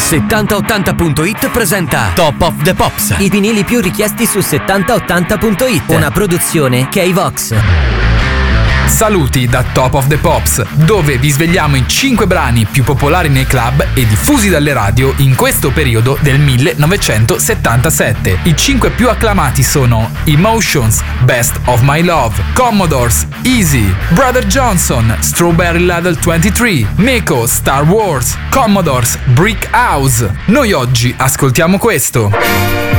7080.it presenta Top of the Pops. I vinili più richiesti su 7080.it. Una produzione K-Vox. Saluti da Top of the Pops, dove vi svegliamo i 5 brani più popolari nei club e diffusi dalle radio in questo periodo del 1977. I 5 più acclamati sono Emotions, Best of My Love, Commodores, Easy, Brother Johnson, Strawberry Level 23, Meko, Star Wars, Commodores, Brick House. Noi oggi ascoltiamo questo.